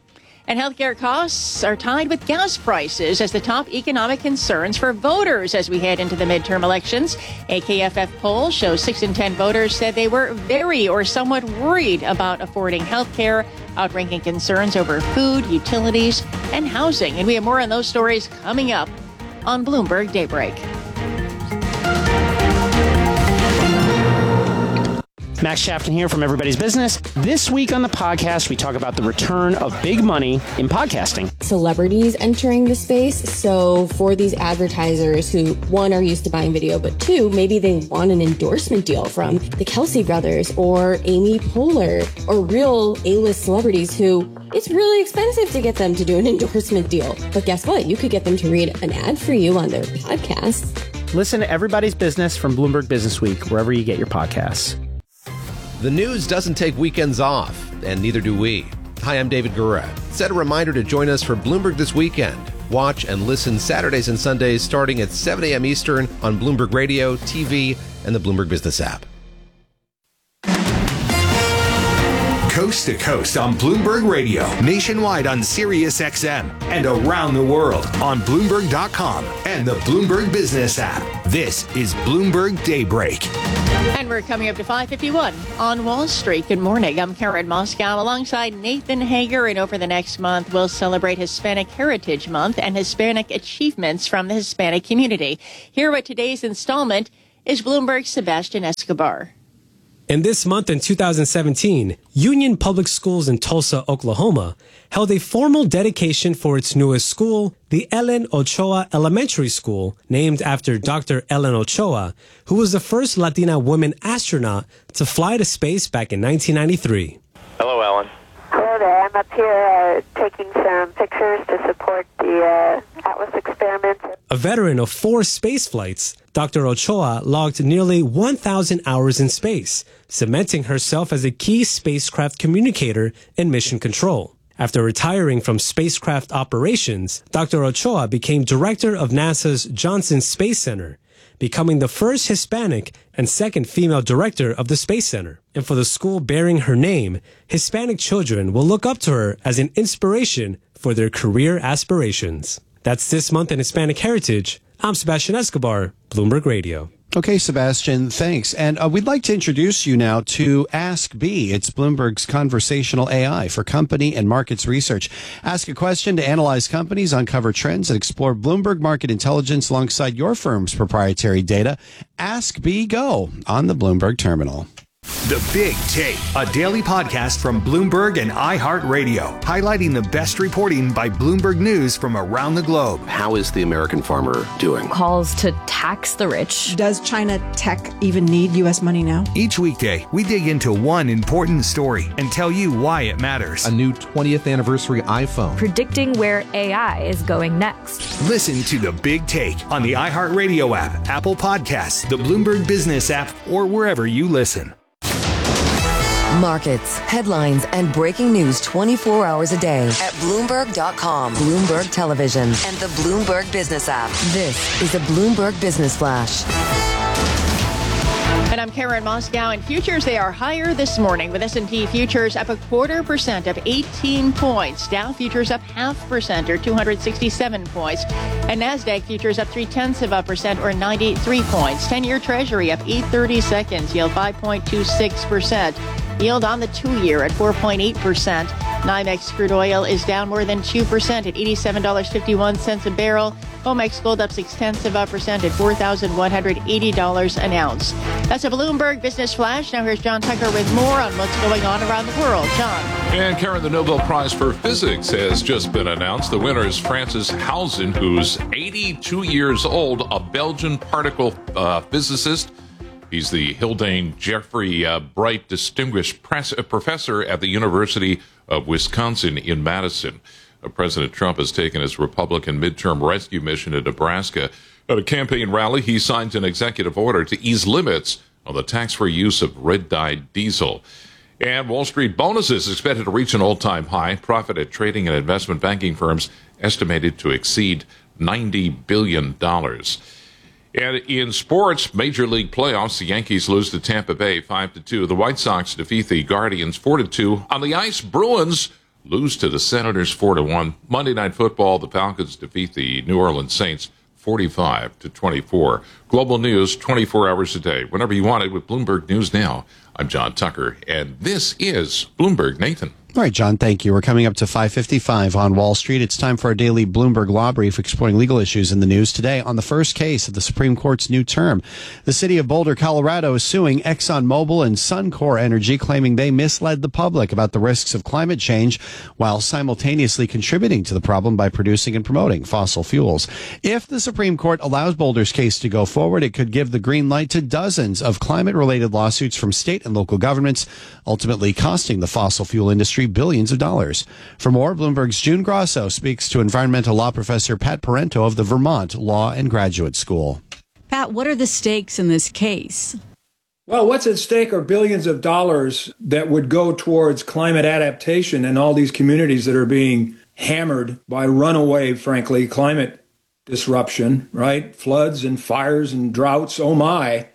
And healthcare costs are tied with gas prices as the top economic concerns for voters as we head into the midterm elections. A KFF poll shows 6 in 10 voters said they were very or somewhat worried about affording healthcare, outranking concerns over food, utilities, and housing. And we have more on those stories coming up on Bloomberg Daybreak. Max Shafton here from Everybody's Business. This week on the podcast, we talk about the return of big money in podcasting. Celebrities entering the space. So for these advertisers who, one, are used to buying video, but two, maybe they want an endorsement deal from the Kelsey brothers or Amy Poehler or real A-list celebrities who it's really expensive to get them to do an endorsement deal. But guess what? You could get them to read an ad for you on their podcast. Listen to Everybody's Business from Bloomberg Business Week, wherever you get your podcasts. The news doesn't take weekends off, and neither do we. Hi, I'm David Gura. Set a reminder to join us for Bloomberg This Weekend. Watch and listen Saturdays and Sundays starting at 7 a.m. Eastern on Bloomberg Radio, TV, and the Bloomberg Business app. Coast to coast on Bloomberg Radio, nationwide on Sirius XM, and around the world on Bloomberg.com and the Bloomberg Business app. This is Bloomberg Daybreak. And we're coming up to 5:51 on Wall Street. Good morning. I'm Karen Moscow alongside Nathan Hager. And over the next month, we'll celebrate Hispanic Heritage Month and Hispanic achievements from the Hispanic community. Here with today's installment is Bloomberg's Sebastian Escobar. And this month in 2017, Union Public Schools in Tulsa, Oklahoma, held a formal dedication for its newest school, the Ellen Ochoa Elementary School, named after Dr. Ellen Ochoa, who was the first Latina woman astronaut to fly to space back in 1993. Hello, Ellen. Hello there. I'm up here taking some pictures to support the Atlas experiment. A veteran of 4 space flights, Dr. Ochoa logged nearly 1,000 hours in space, cementing herself as a key spacecraft communicator and mission control. After retiring from spacecraft operations, Dr. Ochoa became director of NASA's Johnson Space Center, becoming the first Hispanic and second female director of the Space Center. And for the school bearing her name, Hispanic children will look up to her as an inspiration for their career aspirations. That's this month in Hispanic Heritage. I'm Sebastian Escobar, Bloomberg Radio. Okay, Sebastian, thanks. And we'd like to introduce you now to Ask B. It's Bloomberg's conversational AI for company and markets research. Ask a question to analyze companies, uncover trends, and explore Bloomberg market intelligence alongside your firm's proprietary data. Ask B Go on the Bloomberg terminal. The Big Take, a daily podcast from Bloomberg and iHeartRadio, highlighting the best reporting by Bloomberg News from around the globe. How is the American farmer doing? Calls to tax the rich. Does China tech even need U.S. money now? Each weekday, we dig into one important story and tell you why it matters. A new 20th anniversary iPhone. Predicting where AI is going next. Listen to The Big Take on the iHeartRadio app, Apple Podcasts, the Bloomberg Business app, or wherever you listen. Markets, headlines, and breaking news 24 hours a day at Bloomberg.com, Bloomberg Television, and the Bloomberg Business app. This is the Bloomberg Business Flash. And I'm Karen Moscow. And futures, they are higher this morning with S&P futures up 0.25%, up 18 points. Dow futures up 0.5% or 267 points. And NASDAQ futures up 0.3% or 93 points. 10-year Treasury up 8/32, yield 5.26%. Yield on the 2-year at 4.8%. NYMEX crude oil is down more than 2% at $87.51 a barrel. COMEX gold up 0.6% at $4,180 an ounce. That's a Bloomberg Business Flash. Now here's John Tucker with more on what's going on around the world. John. And Karen, the Nobel Prize for Physics has just been announced. The winner is Francis Hausen, who's 82 years old, a Belgian particle physicist. He's the Hildane Jeffrey Bright Distinguished Professor at the University of Wisconsin in Madison. President Trump has taken his Republican midterm rescue mission to Nebraska. At a campaign rally, he signed an executive order to ease limits on the tax-free use of red-dyed diesel. And Wall Street bonuses expected to reach an all-time high. Profit at trading and investment banking firms estimated to exceed $90 billion. And in sports, Major League playoffs, the Yankees lose to Tampa Bay 5-2. The White Sox defeat the Guardians 4-2. On the ice, Bruins lose to the Senators 4-1. Monday Night Football, the Falcons defeat the New Orleans Saints 45-24. Global news 24 hours a day, whenever you want it with Bloomberg News Now. I'm John Tucker, and this is Bloomberg. Nathan. All right, John, thank you. We're coming up to 5:55 on Wall Street. It's time for our daily Bloomberg Law Brief exploring legal issues in the news today. On the first case of the Supreme Court's new term, the city of Boulder, Colorado is suing ExxonMobil and Suncor Energy, claiming they misled the public about the risks of climate change while simultaneously contributing to the problem by producing and promoting fossil fuels. If the Supreme Court allows Boulder's case to go forward, it could give the green light to dozens of climate-related lawsuits from state and local governments, ultimately costing the fossil fuel industry billions of dollars. For more, Bloomberg's June Grosso speaks to environmental law professor Pat Parento of the Vermont Law and Graduate School. Pat, what are the stakes in this case? Well, what's at stake are billions of dollars that would go towards climate adaptation in all these communities that are being hammered by runaway, frankly, climate disruption, right? Floods and fires and droughts, oh my.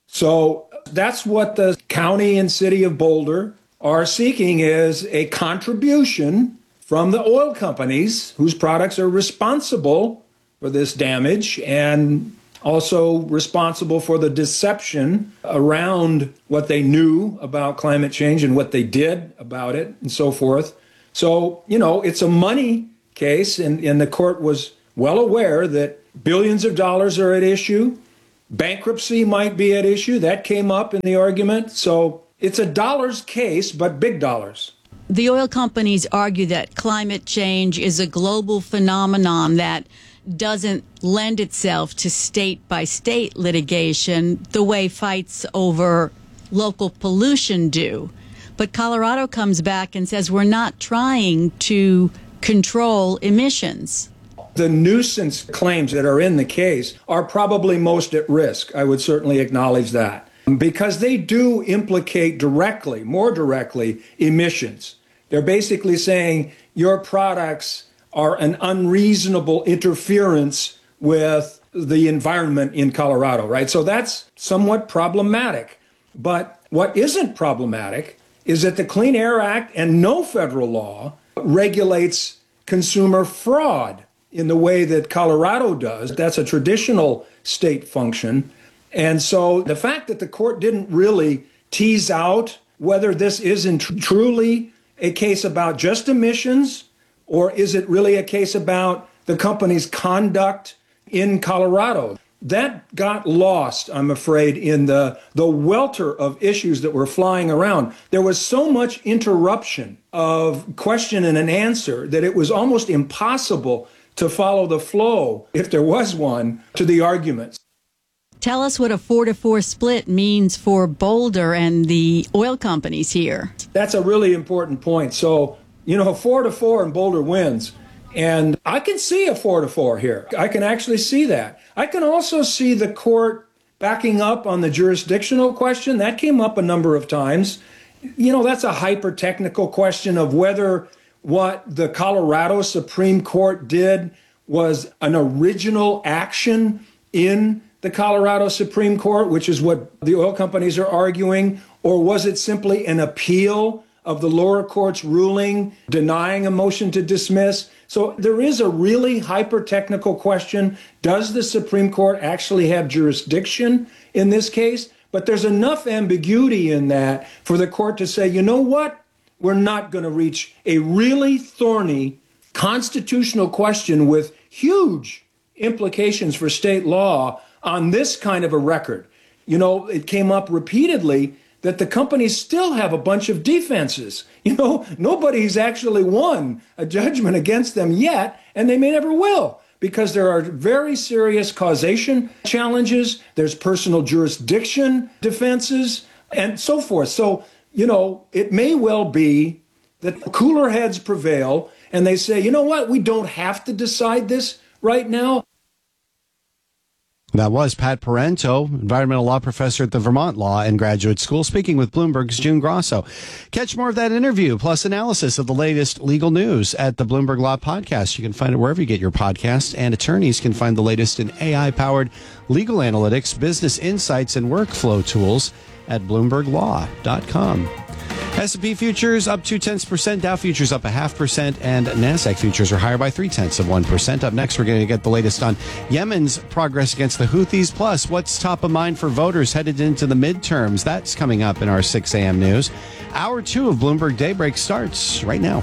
So that's what the county and city of Boulder are seeking, is a contribution from the oil companies whose products are responsible for this damage and also responsible for the deception around what they knew about climate change and what they did about it and so forth. So, it's a money case, and the court was well aware that billions of dollars are at issue. Bankruptcy might be at issue. That came up in the argument. So it's a dollars case, but big dollars. The oil companies argue that climate change is a global phenomenon that doesn't lend itself to state-by-state litigation the way fights over local pollution do. But Colorado comes back and says we're not trying to control emissions. The nuisance claims that are in the case are probably most at risk. I would certainly acknowledge that, because they do implicate more directly, emissions. They're basically saying your products are an unreasonable interference with the environment in Colorado, right? So that's somewhat problematic. But what isn't problematic is that the Clean Air Act and no federal law regulates consumer fraud in the way that Colorado does. That's a traditional state function. And so the fact that the court didn't really tease out whether this isn't truly a case about just emissions, or is it really a case about the company's conduct in Colorado, that got lost, I'm afraid, in the welter of issues that were flying around. There was so much interruption of question and an answer that it was almost impossible to follow the flow, if there was one, to the arguments. Tell us what a 4-4 split means for Boulder and the oil companies here. That's a really important point. So, 4-4 and Boulder wins. And I can see a 4-4 here. I can actually see that. I can also see the court backing up on the jurisdictional question. That came up a number of times. That's a hyper-technical question of whether what the Colorado Supreme Court did was an original action in the Colorado Supreme Court, which is what the oil companies are arguing, or was it simply an appeal of the lower court's ruling denying a motion to dismiss? So there is a really hyper-technical question. Does the Supreme Court actually have jurisdiction in this case? But there's enough ambiguity in that for the court to say, you know what? We're not going to reach a really thorny constitutional question with huge implications for state law on this kind of a record. It came up repeatedly that the companies still have a bunch of defenses. Nobody's actually won a judgment against them yet, and they may never will, because there are very serious causation challenges, there's personal jurisdiction defenses, and so forth. So, it may well be that cooler heads prevail, and they say, you know what, we don't have to decide this right now. That was Pat Parento, environmental law professor at the Vermont Law and Graduate School, speaking with Bloomberg's June Grosso. Catch more of that interview, plus analysis of the latest legal news at the Bloomberg Law Podcast. You can find it wherever you get your podcasts, and attorneys can find the latest in AI-powered legal analytics, business insights, and workflow tools at BloombergLaw.com. S&P futures up 0.2%, Dow futures up 0.5%, and NASDAQ futures are higher by 0.3%. Up next, we're going to get the latest on Yemen's progress against the Houthis, plus what's top of mind for voters headed into the midterms. That's coming up in our 6 a.m. news. Hour 2 of Bloomberg Daybreak starts right now.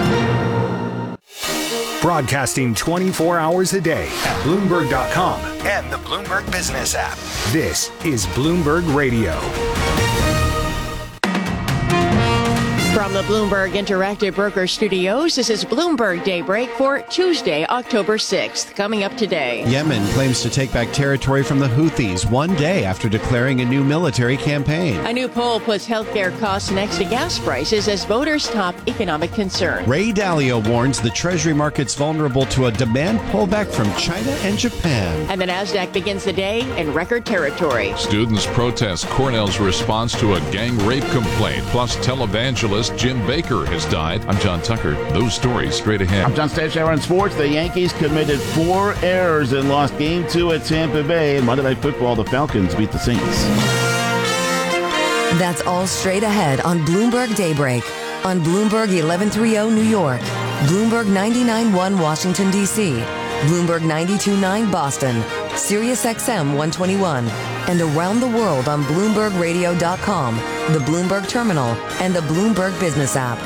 Broadcasting 24 hours a day at Bloomberg.com and the Bloomberg Business app. This is Bloomberg Radio. From the Bloomberg Interactive Broker Studios, this is Bloomberg Daybreak for Tuesday, October 6th. Coming up today. Yemen claims to take back territory from the Houthis 1 day after declaring a new military campaign. A new poll puts healthcare costs next to gas prices as voters top economic concern. Ray Dalio warns the Treasury market's vulnerable to a demand pullback from China and Japan. And the NASDAQ begins the day in record territory. Students protest Cornell's response to a gang rape complaint, plus televangelist Jim Baker has died. I'm John Tucker. Those stories straight ahead. I'm John Stashower in sports. The Yankees committed 4 errors and lost Game 2 at Tampa Bay. In Monday Night Football, the Falcons beat the Saints. That's all straight ahead on Bloomberg Daybreak. On Bloomberg 1130 New York, Bloomberg 99.1 Washington, D.C., Bloomberg 92.9 Boston, Sirius XM 121, and around the world on BloombergRadio.com, the Bloomberg Terminal, and the Bloomberg Business app.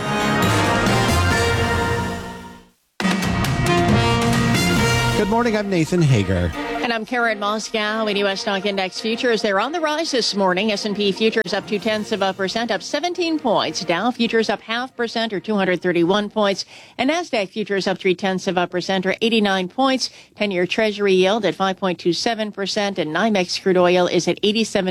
Good morning, I'm Nathan Hager. And I'm Karen Moscow. In U.S. stock index futures, they're on the rise this morning. S&P futures up 0.2%, up 17 points. Dow futures up 0.5% or 231 points. And NASDAQ futures up 0.3% or 89 points. 10-year Treasury yield at 5.27%. And NYMEX crude oil is at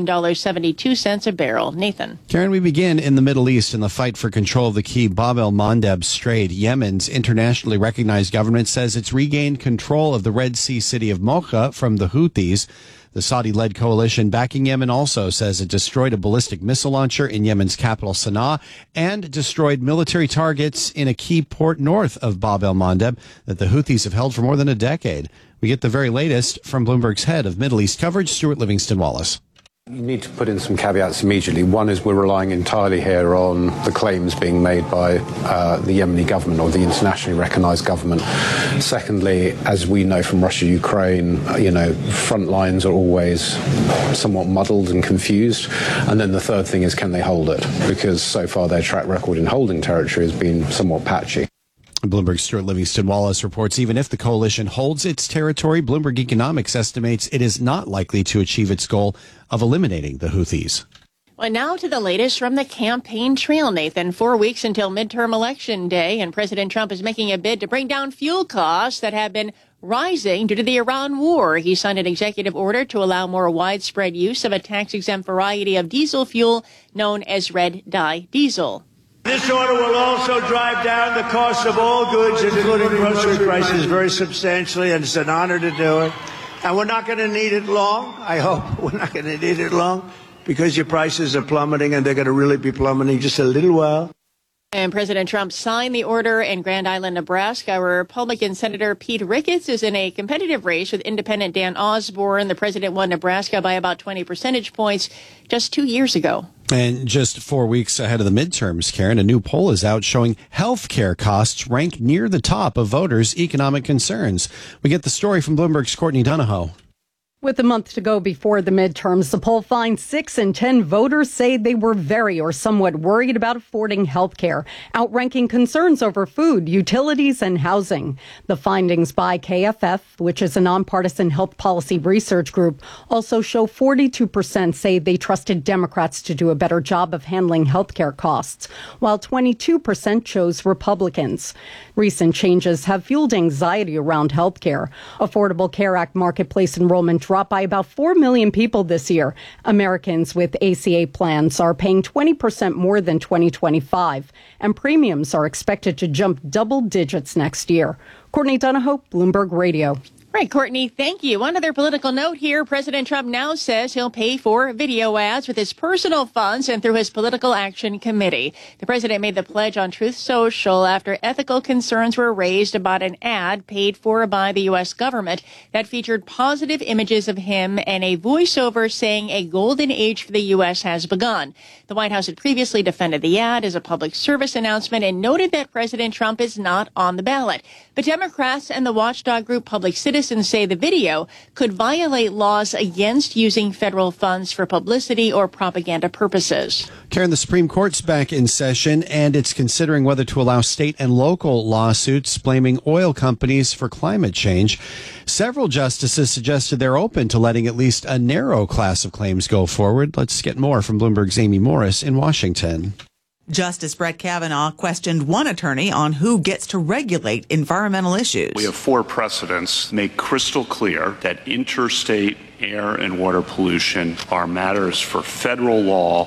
$87.72 a barrel. Nathan. Karen, we begin in the Middle East in the fight for control of the key Bab el-Mandeb Strait. Yemen's internationally recognized government says it's regained control of the Red Sea city of Mocha from the Houthis. The Saudi-led coalition backing Yemen also says it destroyed a ballistic missile launcher in Yemen's capital Sana'a and destroyed military targets in a key port north of Bab el-Mandeb that the Houthis have held for more than a decade. We get the very latest from Bloomberg's head of Middle East coverage, Stuart Livingston-Wallace. You need to put in some caveats immediately. One is we're relying entirely here on the claims being made by the Yemeni government or the internationally recognized government. Secondly, as we know from Russia, Ukraine, front lines are always somewhat muddled and confused. And then the third thing is, can they hold it? Because so far their track record in holding territory has been somewhat patchy. Bloomberg's Stuart Livingston-Wallace reports even if the coalition holds its territory, Bloomberg Economics estimates it is not likely to achieve its goal of eliminating the Houthis. Well, now to the latest from the campaign trail, Nathan. 4 weeks until midterm election day, and President Trump is making a bid to bring down fuel costs that have been rising due to the Iran war. He signed an executive order to allow more widespread use of a tax-exempt variety of diesel fuel known as red dye diesel. This order will also drive down the cost of all goods, including grocery prices, very substantially, and it's an honor to do it. And we're not going to need it long. I hope we're not going to need it long because your prices are plummeting, and they're going to really be plummeting just a little while. And President Trump signed the order in Grand Island, Nebraska. Republican Senator Pete Ricketts is in a competitive race with independent Dan Osborne. The president won Nebraska by about 20 percentage points just 2 years ago. And just 4 weeks ahead of the midterms, Karen, a new poll is out showing health care costs rank near the top of voters' economic concerns. We get the story from Bloomberg's Courtney Donahoe. With a month to go before the midterms, the poll finds 6 in 10 voters say they were very or somewhat worried about affording health care, outranking concerns over food, utilities, and housing. The findings by KFF, which is a nonpartisan health policy research group, also show 42% say they trusted Democrats to do a better job of handling health care costs, while 22% chose Republicans. Recent changes have fueled anxiety around health care. Affordable Care Act marketplace enrollment dropped by about 4 million people this year. Americans with ACA plans are paying 20% more than 2025, and premiums are expected to jump double digits next year. Courtney Donahoe, Bloomberg Radio. Right, Courtney, thank you. One other political note here. President Trump now says he'll pay for video ads with his personal funds and through his Political Action Committee. The president made the pledge on Truth Social after ethical concerns were raised about an ad paid for by the U.S. government that featured positive images of him and a voiceover saying a golden age for the U.S. has begun. The White House had previously defended the ad as a public service announcement and noted that President Trump is not on the ballot. But Democrats and the watchdog group Public Citizens say the video could violate laws against using federal funds for publicity or propaganda purposes. Karen, the Supreme Court's back in session, and it's considering whether to allow state and local lawsuits blaming oil companies for climate change. Several justices suggested they're open to letting at least a narrow class of claims go forward. Let's get more from Bloomberg's Amy Morris in Washington. Justice Brett Kavanaugh questioned one attorney on who gets to regulate environmental issues. We have 4 precedents make crystal clear that interstate air and water pollution are matters for federal law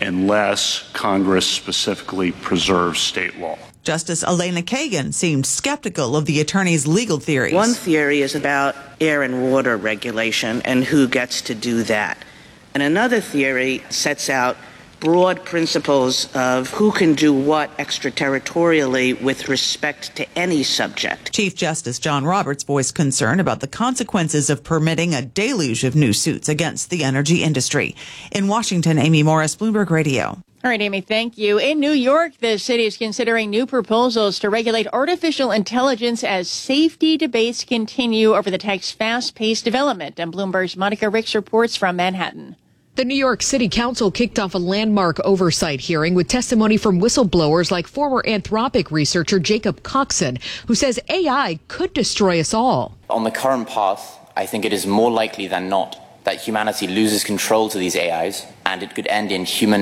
unless Congress specifically preserves state law. Justice Elena Kagan seemed skeptical of the attorney's legal theories. One theory is about air and water regulation and who gets to do that. And another theory sets out broad principles of who can do what extraterritorially with respect to any subject. Chief Justice John Roberts voiced concern about the consequences of permitting a deluge of new suits against the energy industry. In Washington, Amy Morris, Bloomberg Radio. All right, Amy, thank you. In New York, the city is considering new proposals to regulate artificial intelligence as safety debates continue over the tech's fast-paced development. And Bloomberg's Monica Ricks reports from Manhattan. The New York City Council kicked off a landmark oversight hearing with testimony from whistleblowers like former Anthropic researcher Jacob Coxon, who says AI could destroy us all. On the current path, I think it is more likely than not that humanity loses control to these AIs, and it could end in human